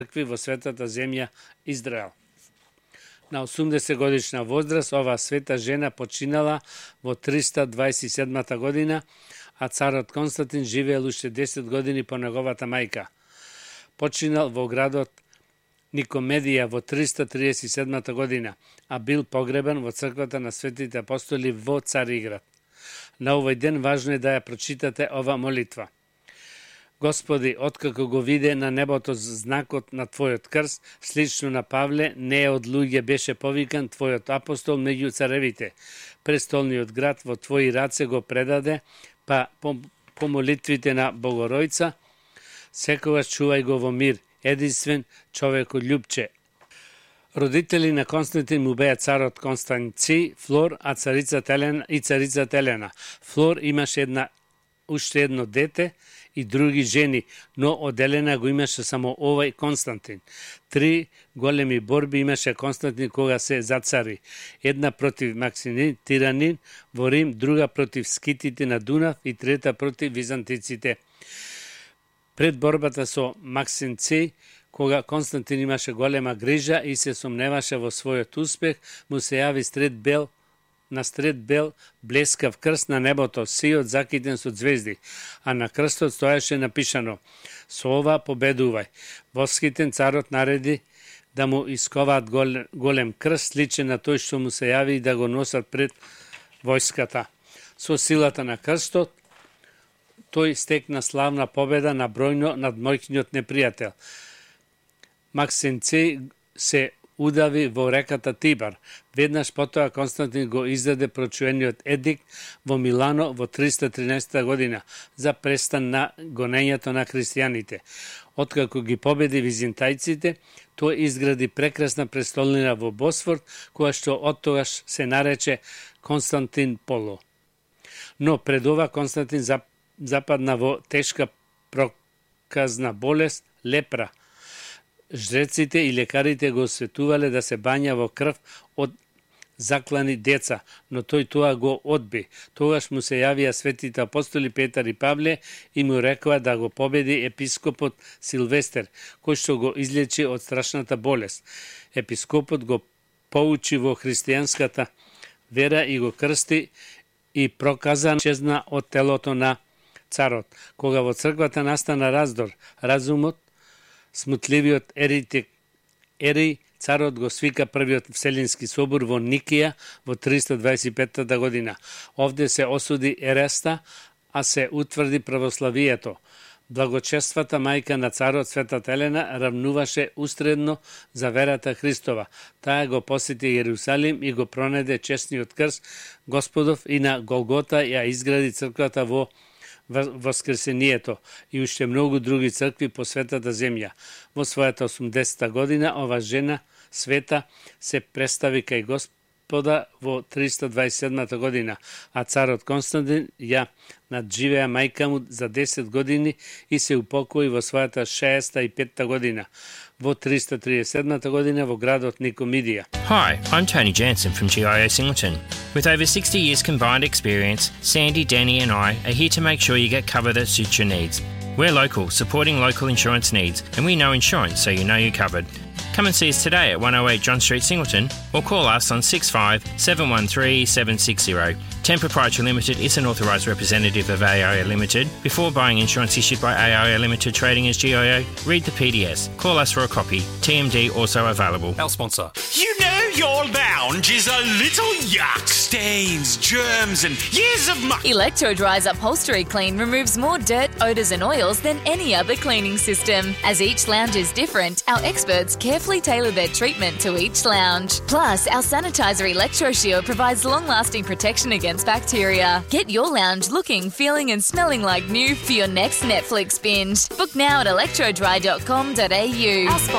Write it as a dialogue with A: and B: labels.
A: цркви во светата земја Израел. На 80 годишна возраст оваа света жена починала во 327 година, а царот Константин живеел уште 10 години по неговата мајка. Починал во градот Никомедија во 337 година, а бил погребан во црквата на светите апостоли во Цариград. На овој ден важно е да ја прочитате ова молитва. Господи, откако го виде на небото знакот на Твојот крст, слично на Павле, не од луѓе беше повикан Твојот апостол меѓу царевите. Престолниот град во Твои раце го предаде, па по молитвите на Богоројца, секогаш чувај го во мир, единствен човеколюбче. Родители на Константин му беа царот Констанци, Флор, а царицата Елена. Флор имаше уште едно дете и други жени, но од Елена го имаше само овај Константин. 3 големи борби имаше Константин кога се зацари. Една против Максимин, тиранин во Рим, друга против скитите на Дунав и трета против византиците. Пред борбата со Максинци, кога Константин имаше голема грижа и се сомневаше во својот успех, му се јави стред бел блескав крст на небото, сиот закитен со звезди, а на крстот стоеше напишано: со ова победувај. Воскитен царот нареди да му исковаат голем крст, сличен на тој што му се јави и да го носат пред војската. Со силата на крстот, тој стекна славна победа на бројно над мојкниот непријател. Максенци се удави во реката Тибар. Веднаш потоа Константин го издаде прочуениот едикт во Милано во 313 година за престан на гонењето на христијаните. Откако ги победи византајците, тој изгради прекрасна престолнина во Босфор, која што оттогаш се нарече Константин Поло. Но пред ова Константин западна во тешка проказна болест, лепра. Жреците и лекарите го осветувале да се бања во крв од заклани деца, но тој тоа го одби. Тогаш му се јавија светите апостоли Петар и Павле и му рекоа да го победи епископот Силвестер, кој што го излечи од страшната болест. Епископот го поучи во христијанската вера и го крсти и проказан чезна од телото на царот. Кога во црквата настана раздор, разумот, смутливиот Ерий, царот го свика првиот Вселенски собор во Никија во 325 година. Овде се осуди ереста, а се утврди православието. Благочествата мајка на царот Светата Елена равнуваше устредно за верата Христова. Таа го посети Јерусалим и го пронеде честниот крст Господов и на Голгота ја изгради црквата во Воскресението и уште многу други цркви по светата земја. Во својата 80 година ова жена света се представи кај Господа во 327 година, а царот Константин ја надживеа мајка му за 10 години и се упокои во својата 65 година. Во 337 година во градот Никомидија.
B: Hi, I'm Tony Jansen from GIO Singleton. With over 60 years combined experience, Sandy, Danny and I are here to make sure you get cover that suits your needs. We're local, supporting local insurance needs, and we know insurance so you know you're covered. Come and see us today at 108 John Street, Singleton, or call us on 65 713 760. Ten Proprietary Limited is an authorised representative of AIO Limited. Before buying insurance issued by AIO Limited trading as GIO, read the PDS. Call us for a copy. TMD also available.
C: Our sponsor.
D: You know your lounge is a little yuck. Stains, germs and years of muck.
E: Electro-Dry's Upholstery Clean removes more dirt, odours and oils than any other cleaning system. As each lounge is different, our experts carefully tailor their treatment to each lounge. Plus, our sanitizer ElectroShield provides long-lasting protection against bacteria. Get your lounge looking, feeling and smelling like new for your next Netflix binge. Book now at electrodry.com.au.